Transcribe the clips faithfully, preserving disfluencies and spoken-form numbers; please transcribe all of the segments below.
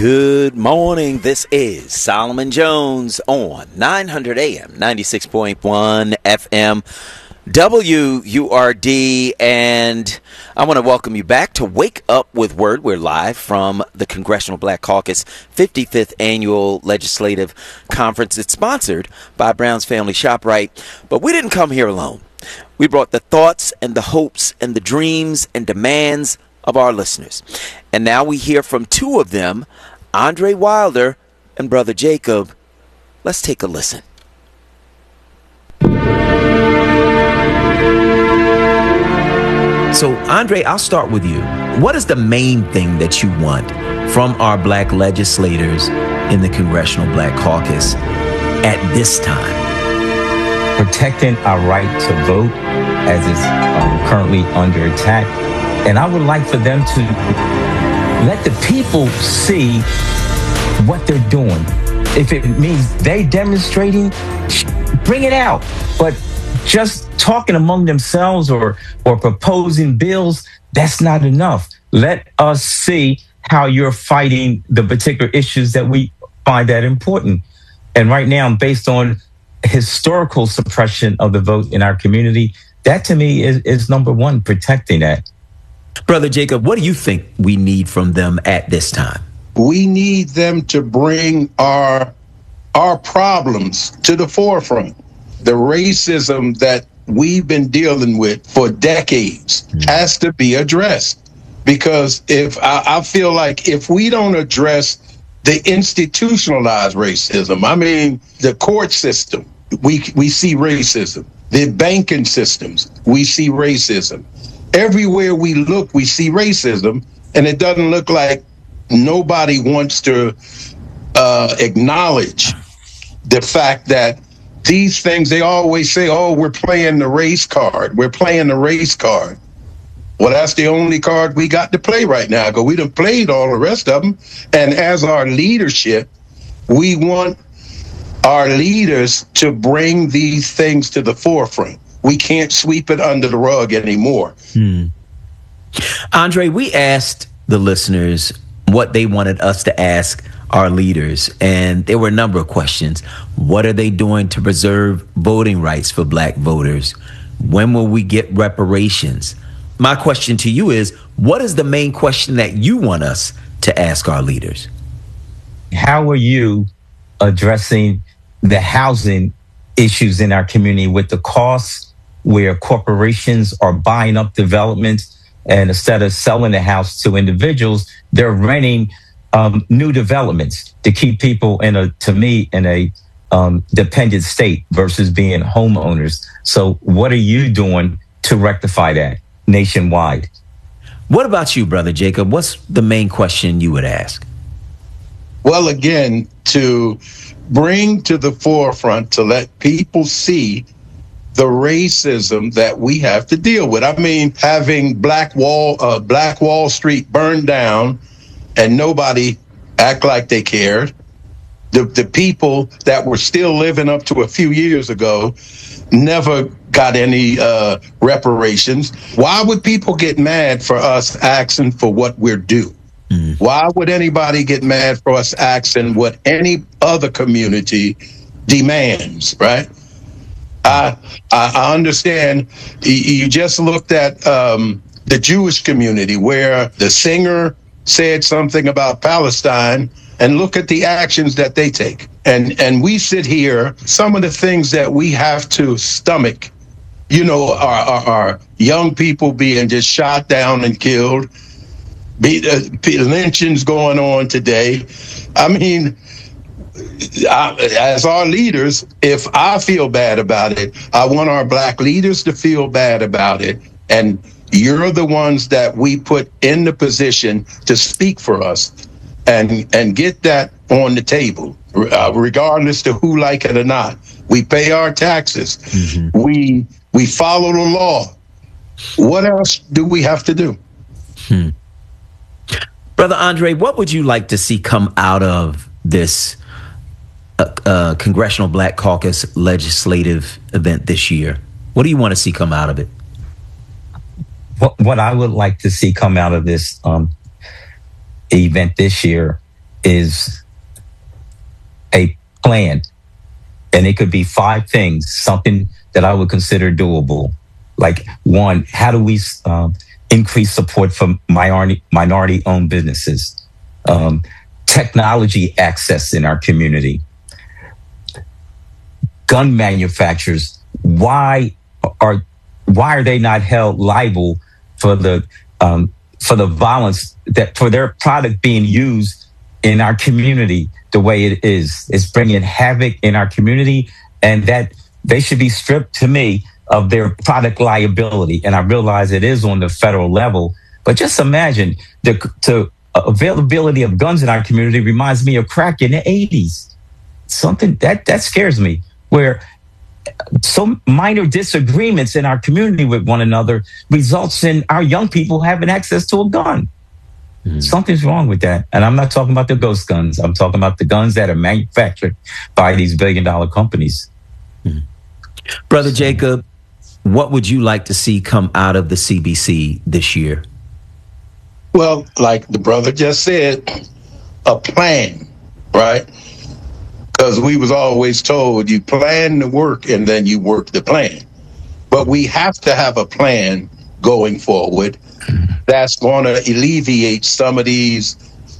Good morning. This is Solomon Jones on nine hundred A M, ninety-six point one F M, W U R D, and I want to welcome you back to Wake Up with Word. We're live from the Congressional Black Caucus fifty-fifth Annual Legislative Conference. It's sponsored by Brown's Family ShopRite, but we didn't come here alone. We brought the thoughts and the hopes and the dreams and demands of our listeners. And now we hear from two of them, Andre Wilder and Brother Jacob. Let's take a listen. So, Andre, I'll start with you. What is the main thing that you want from our black legislators in the Congressional Black Caucus at this time? Protecting our right to vote as it's um, currently under attack. And I would like for them to let the people see what they're doing. If it means they demonstrating, bring it out. But just talking among themselves or or proposing bills, that's not enough. Let us see how you're fighting the particular issues that we find that important. And right now, based on historical suppression of the vote in our community, that to me is, is number one, protecting that. Brother Jacob, what do you think we need from them at this time? We need them to bring our our problems to the forefront. The racism that we've been dealing with for decades mm. has to be addressed. Because if I, I feel like if we don't address the institutionalized racism, I mean, the court system, we we see racism. The banking systems, we see racism. Everywhere we look, we see racism, and it doesn't look like nobody wants to uh, acknowledge the fact that these things, they always say, oh, we're playing the race card. We're playing the race card. Well, that's the only card we got to play right now, because we done played all the rest of them. And as our leadership, we want our leaders to bring these things to the forefront. We can't sweep it under the rug anymore. Hmm. Andre, we asked the listeners what they wanted us to ask our leaders, and there were a number of questions. What are they doing to preserve voting rights for black voters? When will we get reparations? My question to you is, what is the main question that you want us to ask our leaders? How are you addressing the housing issues in our community with the costs where corporations are buying up developments, and instead of selling the house to individuals, they're renting um, new developments to keep people in a, to me, in a um, dependent state versus being homeowners. So what are you doing to rectify that nationwide? What about you, Brother Jacob? What's the main question you would ask? Well, again, to bring to the forefront, to let people see the racism that we have to deal with. I mean, having Black Wall, uh, Black Wall Street burned down and nobody act like they cared. The, the people that were still living up to a few years ago never got any uh, reparations. Why would people get mad for us asking for what we're due? Mm. Why would anybody get mad for us asking what any other community demands, right? I, I understand you just looked at um, the Jewish community where the singer said something about Palestine, and look at the actions that they take. And and we sit here, some of the things that we have to stomach, you know, our, our, our young people being just shot down and killed, be, uh, lynchings going on today. I mean, I, as our leaders, if I feel bad about it, I want our black leaders to feel bad about it. And you're the ones that we put in the position to speak for us and and get that on the table, uh, regardless to who like it or not. We pay our taxes. Mm-hmm. We we follow the law. What else do we have to do? Hmm. Brother Andre, what would you like to see come out of this uh, uh, Congressional Black Caucus legislative event this year? What do you want to see come out of it? What, what I would like to see come out of this um, event this year is a plan. And it could be five things, something that I would consider doable. Like, one, how do we um, increase support for minority, minority-owned businesses? Um, technology access in our community. Gun manufacturers, why are why are they not held liable for the um, for the violence that for their product being used in our community the way it is? It's bringing havoc in our community, and that they should be stripped, to me, of their product liability. And I realize it is on the federal level, but just imagine the to availability of guns in our community reminds me of crack in the eighties. Something that that scares me, where some minor disagreements in our community with one another results in our young people having access to a gun. Mm. Something's wrong with that. And I'm not talking about the ghost guns. I'm talking about the guns that are manufactured by these billion dollar companies. Mm. Brother Jacob, what would you like to see come out of the C B C this year? Well, like the brother just said, a plan, right? Because we was always told you plan the work and then you work the plan. But we have to have a plan going forward that's going to alleviate some of these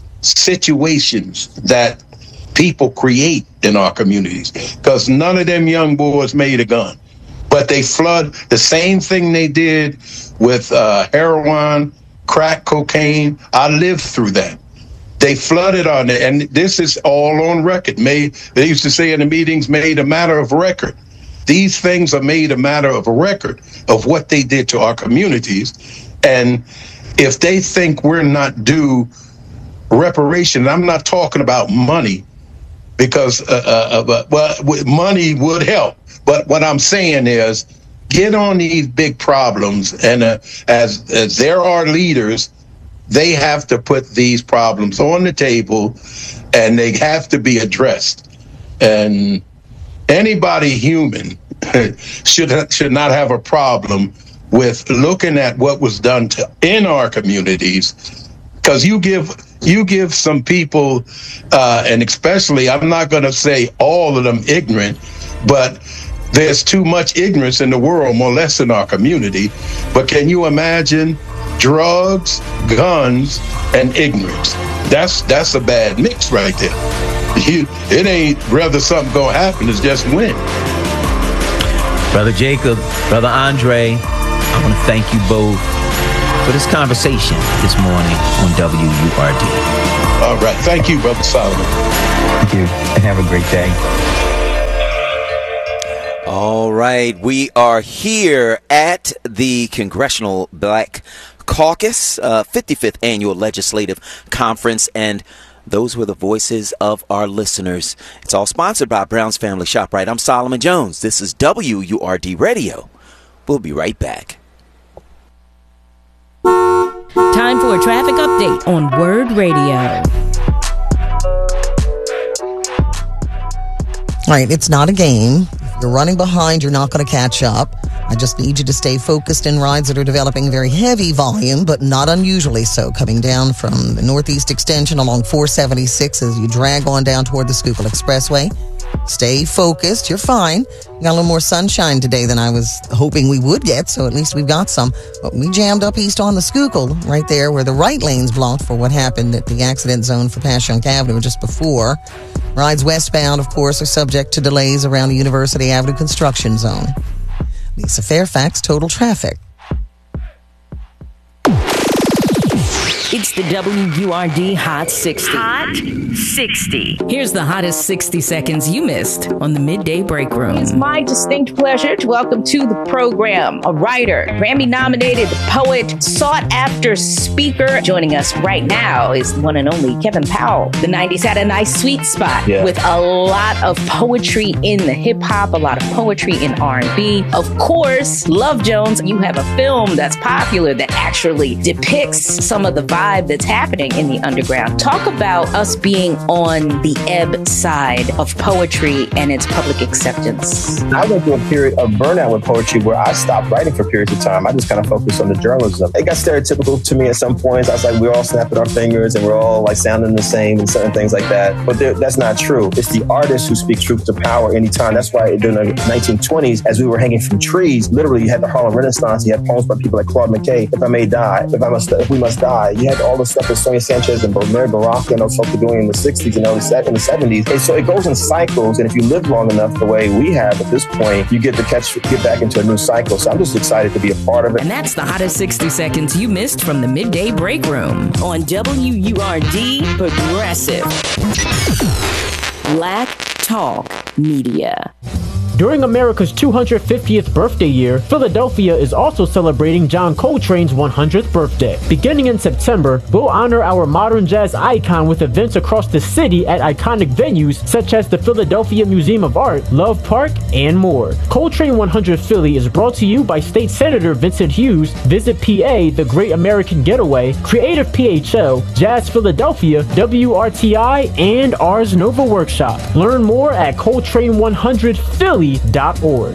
situations that people create in our communities. Because none of them young boys made a gun. But they flood the same thing they did with uh, heroin, crack cocaine. I lived through that. They flooded on it, and this is all on record. Made, they used to say in the meetings, made a matter of record. These things are made a matter of a record of what they did to our communities. And if they think we're not due reparation, I'm not talking about money, because uh, uh, well, money would help. But what I'm saying is, get on these big problems, and uh, as as there are leaders, they have to put these problems on the table, and they have to be addressed. And anybody human should should not have a problem with looking at what was done to in our communities, because you give you give some people, uh, and especially, I'm not going to say all of them ignorant, but there's too much ignorance in the world, more or less in our community. But can you imagine drugs, guns, and ignorance? That's that's a bad mix right there. You, it ain't whether something gonna happen, it's just when. Brother Jacob, Brother Andre, I want to thank you both for this conversation this morning on W U R D. All right. Thank you, Brother Solomon. Thank you, and have a great day. All right. We are here at the Congressional Black Caucus, uh, fifty-fifth Annual Legislative Conference, and those were the voices of our listeners. It's all sponsored by Brown's Family ShopRite. I'm Solomon Jones. This is W U R D Radio. We'll be right back. Time for a traffic update on Word Radio. All right, it's not a game. If you're running behind, you're not going to catch up. I just need you to stay focused in rides that are developing very heavy volume, but not unusually so, coming down from the Northeast Extension along four seventy-six as you drag on down toward the Schuylkill Expressway. Stay focused. You're fine. We got a little more sunshine today than I was hoping we would get, so at least we've got some. But we jammed up east on the Schuylkill, right there where the right lane's blocked for what happened at the accident zone for Passyunk Avenue just before. Rides westbound, of course, are subject to delays around the University Avenue construction zone. Lisa Fairfax, Total Traffic. It's the W U R D Hot sixty. Hot sixty. Here's the hottest sixty seconds you missed on the Midday Break Room. It's my distinct pleasure to welcome to the program a writer, Grammy-nominated poet, sought-after speaker. Joining us right now is the one and only Kevin Powell. The nineties had a nice sweet spot yeah. with a lot of poetry in the hip-hop, a lot of poetry in R and B. Of course, Love Jones, you have a film that's popular that actually depicts some of the vibe that's happening in the underground. Talk about us being on the ebb side of poetry and its public acceptance. I went through a period of burnout with poetry where I stopped writing for periods of time. I just kind of focused on the journalism. It got stereotypical to me at some points. I was like, we're all snapping our fingers and we're all like sounding the same and certain things like that. But that's not true. It's the artists who speak truth to power anytime. That's why during the nineteen twenties, as we were hanging from trees, literally you had the Harlem Renaissance. You had poems by people like Claude McKay, If I May Die, If I Must, If We Must Die. You had all the stuff that Sonia Sanchez and Mary Baraka and those folks were doing in the sixties and early in the seventies. And so it goes in cycles. And if you live long enough the way we have at this point, you get to catch, get back into a new cycle. So I'm just excited to be a part of it. And that's the hottest sixty seconds you missed from the Midday Break Room on W U R D Progressive. Black Talk Media. During America's two hundred fiftieth birthday year, Philadelphia is also celebrating John Coltrane's one hundredth birthday. Beginning in September, we'll honor our modern jazz icon with events across the city at iconic venues such as the Philadelphia Museum of Art, Love Park, and more. Coltrane one hundred Philly is brought to you by State Senator Vincent Hughes, Visit P A, The Great American Getaway, Creative P H L, Jazz Philadelphia, W R T I, and Ars Nova Workshop. Learn more at Coltrane one hundred Philly dot org.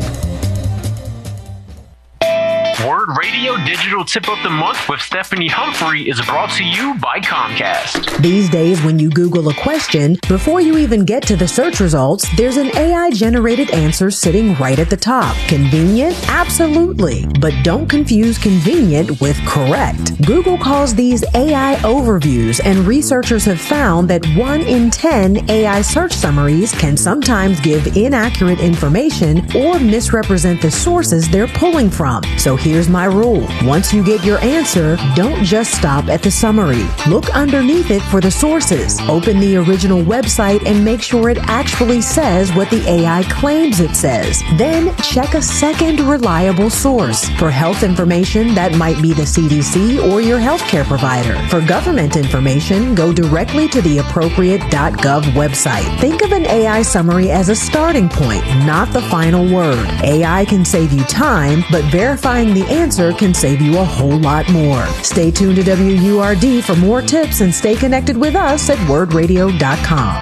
Word Radio Digital Tip of the Month with Stephanie Humphrey is brought to you by Comcast. These days, when you Google a question, before you even get to the search results, there's an A I-generated answer sitting right at the top. Convenient? Absolutely. But don't confuse convenient with correct. Google calls these A I overviews, and researchers have found that one in ten A I search summaries can sometimes give inaccurate information or misrepresent the sources they're pulling from. So here's my rule. Once you get your answer, don't just stop at the summary. Look underneath it for the sources. Open the original website and make sure it actually says what the A I claims it says. Then check a second reliable source. For health information, that might be the C D C or your healthcare provider. For government information, go directly to the appropriate .gov website. Think of an A I summary as a starting point, not the final word. A I can save you time, but verifying the answer can save you a whole lot more. Stay tuned to W U R D for more tips and stay connected with us at word radio dot com.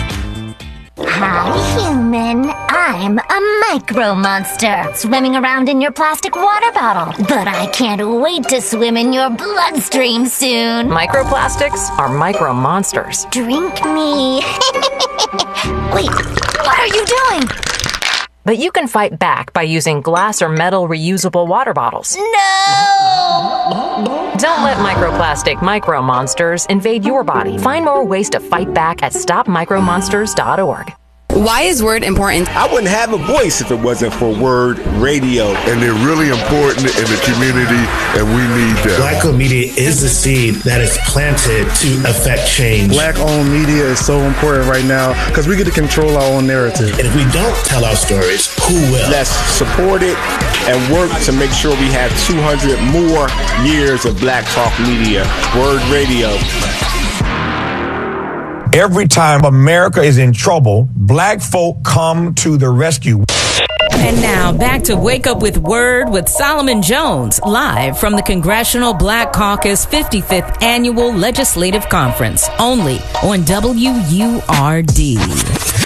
Hi, human. I'm a micro monster swimming around in your plastic water bottle. But I can't wait to swim in your bloodstream soon. Microplastics are micro monsters. Drink me. Wait, what are you doing? But you can fight back by using glass or metal reusable water bottles. No! Don't let microplastic micro monsters invade your body. Find more ways to fight back at stop micro monsters dot org. Why is Word important? I wouldn't have a voice if it wasn't for Word Radio. And they're really important in the community, and we need them. Black-owned media is the seed that is planted to affect change. Black-owned media is so important right now because we get to control our own narrative. And if we don't tell our stories, who will? Let's support it and work to make sure we have two hundred more years of Black Talk Media. Word Radio. Every time America is in trouble, black folk come to the rescue. And now back to Wake Up with Word with Solomon Jones, live from the Congressional Black Caucus fifty-fifth Annual Legislative Conference, only on W U R D.